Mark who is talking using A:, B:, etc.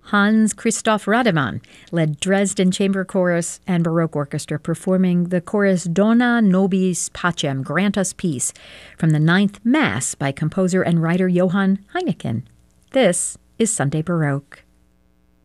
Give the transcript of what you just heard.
A: Hans Christoph Rademann led Dresden Chamber Chorus and Baroque Orchestra performing the chorus Dona Nobis Pacem, Grant Us Peace, from the Ninth Mass by composer and writer Johann Heineken. This is Sunday Baroque.